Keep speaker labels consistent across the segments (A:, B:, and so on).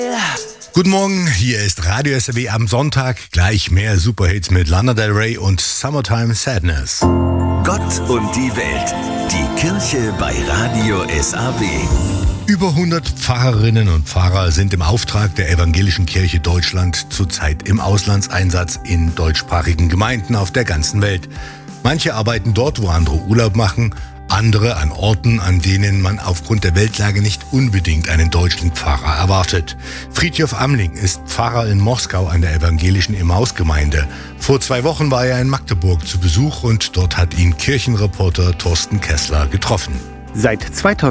A: Guten Morgen, hier ist Radio SAW am Sonntag. Gleich mehr Superhits mit Lana Del Rey und Summertime Sadness.
B: Gott und die Welt. Die Kirche bei Radio SAW.
A: Über 100 Pfarrerinnen und Pfarrer sind im Auftrag der Evangelischen Kirche Deutschland zurzeit im Auslandseinsatz in deutschsprachigen Gemeinden auf der ganzen Welt. Manche arbeiten dort, wo andere Urlaub machen, andere an Orten, an denen man aufgrund der Weltlage nicht unbedingt einen deutschen Pfarrer erwartet. Fridtjof Amling ist Pfarrer in Moskau an der evangelischen Emmaus-Gemeinde. Vor 2 Wochen war er in Magdeburg zu Besuch und dort hat ihn Kirchenreporter Thorsten Kessler getroffen.
C: Seit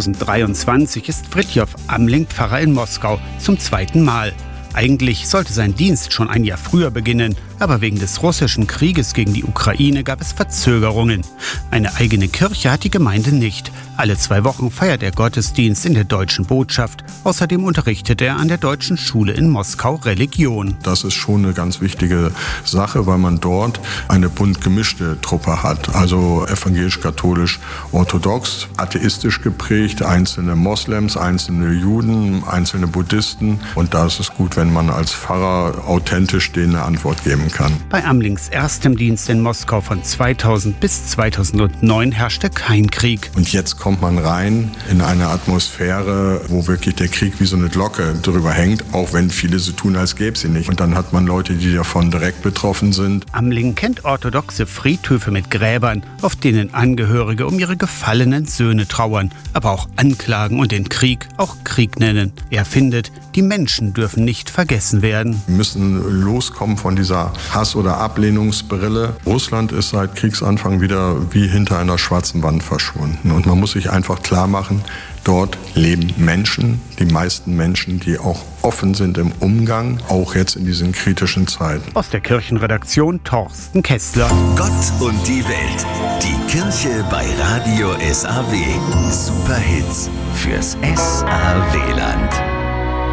C: 2023 ist Fridtjof Amling Pfarrer in Moskau zum 2. Mal. Eigentlich sollte sein Dienst schon ein Jahr früher beginnen, aber wegen des russischen Krieges gegen die Ukraine gab es Verzögerungen. Eine eigene Kirche hat die Gemeinde nicht. Alle 2 Wochen feiert er Gottesdienst in der Deutschen Botschaft. Außerdem unterrichtet er an der Deutschen Schule in Moskau Religion.
D: Das ist schon eine ganz wichtige Sache, weil man dort eine bunt gemischte Truppe hat. Also evangelisch, katholisch, orthodox, atheistisch geprägt, einzelne Moslems, einzelne Juden, einzelne Buddhisten. Und da ist es gut, wenn man als Pfarrer authentisch denen eine Antwort geben kann.
C: Bei Amlings erstem Dienst in Moskau von 2000 bis 2009 herrschte kein Krieg.
D: Und jetzt kommt man rein in eine Atmosphäre, wo wirklich der Krieg wie so eine Glocke drüber hängt, auch wenn viele so tun, als gäbe es sie nicht. Und dann hat man Leute, die davon direkt betroffen sind.
C: Amling kennt orthodoxe Friedhöfe mit Gräbern, auf denen Angehörige um ihre gefallenen Söhne trauern, aber auch anklagen und den Krieg auch Krieg nennen. Er findet, die Menschen dürfen nicht vergessen werden.
D: Wir müssen loskommen von dieser Hass- oder Ablehnungsbrille. Russland ist seit Kriegsanfang wieder wie hinter einer schwarzen Wand verschwunden. Und man muss sich einfach klar machen, dort leben Menschen, die meisten Menschen, die auch offen sind im Umgang, auch jetzt in diesen kritischen Zeiten.
C: Aus der Kirchenredaktion Thorsten Kessler.
B: Gott und die Welt. Die Kirche bei Radio SAW. Superhits fürs SAW-Land.